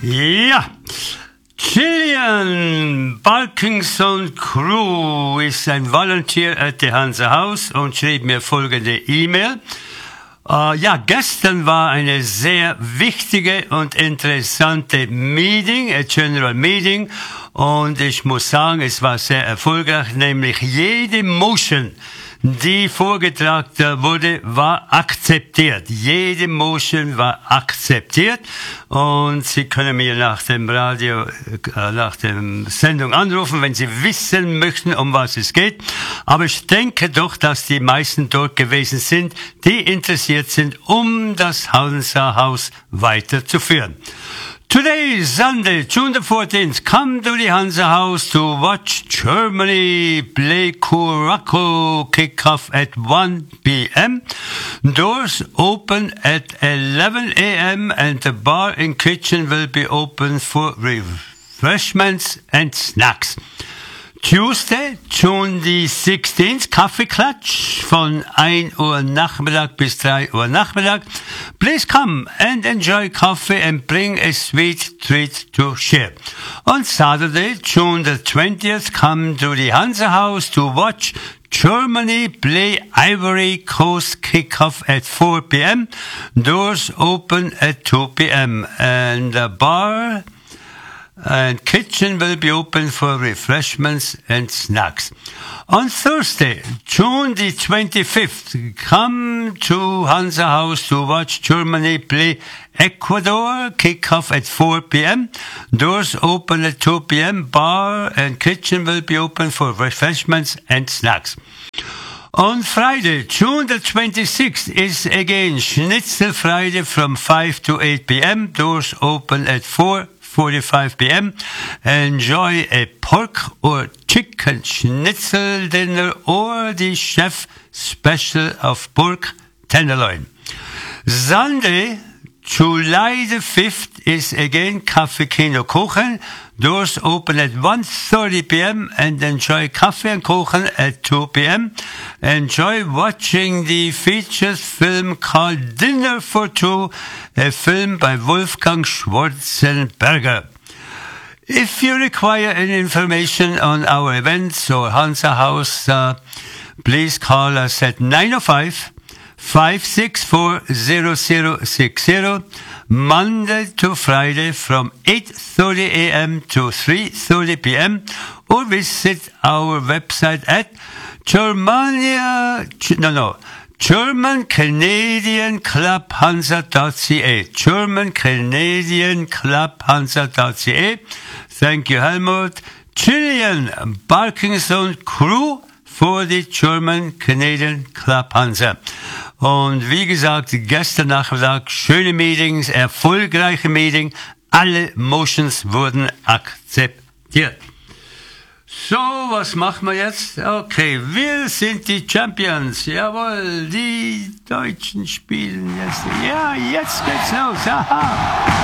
Ja, Gillian Parkinson Crew ist ein Volunteer at the Hansa House und schrieb mir folgende E-Mail. Gestern war eine sehr wichtige und interessante Meeting, a General Meeting, und ich muss sagen, es war sehr erfolgreich, nämlich jede Motion, die vorgetragen wurde, war akzeptiert. Jede Motion war akzeptiert und Sie können mir nach dem Radio, nach der Sendung anrufen, wenn Sie wissen möchten, um was es geht. Aber ich denke doch, dass die meisten dort gewesen sind, die interessiert sind, um das Hansa Haus weiterzuführen. Today, Sunday, June the 14th, come to the Hansa House to watch Germany play Curacao kickoff at 1 p.m. Doors open at 11 a.m. and the bar and kitchen will be open for refreshments and snacks. Tuesday, June the 16th, Kaffeeklatsch von 1 Uhr Nachmittag bis 3 Uhr Nachmittag. Please come and enjoy coffee and bring a sweet treat to share. On Saturday, June the 20th, come to the Hansa House to watch Germany play Ivory Coast kickoff at 4 p.m. Doors open at 2 p.m. and the bar and kitchen will be open for refreshments and snacks. On Thursday, June the 25th, come to Hansa House to watch Germany play Ecuador, kickoff at 4 p.m. Doors open at 2 p.m. Bar and kitchen will be open for refreshments and snacks. On Friday, June the 26th, is again Schnitzel Friday from 5 to 8 p.m. Doors open at 4:45 p.m. Enjoy a pork or chicken schnitzel dinner or the chef special of pork tenderloin. Sunday, July the 5th, is again Kaffee Kino Kochen. Doors open at 1:30 p.m. and enjoy Kaffee and Kochen at 2 p.m. Enjoy watching the featured film called Dinner for Two, a film by Wolfgang Schwarzenberger. If you require any information on our events or Hansa House, please call us at 905-564-0060, Monday to Friday from 8:30 a.m. to 3:30 p.m. or visit our website at GermanCanadianClubHansa.ca. GermanCanadianClubHansa.ca. Thank you, Helmut. Gillian Parkinson Crew for the German Canadian Club Hansa. Und wie gesagt, gestern Nachmittag schöne Meetings, erfolgreiche Meeting. Alle Motions wurden akzeptiert. So, was machen wir jetzt? Okay, wir sind die Champions. Jawohl, die Deutschen spielen jetzt. Ja, jetzt geht's los. Aha.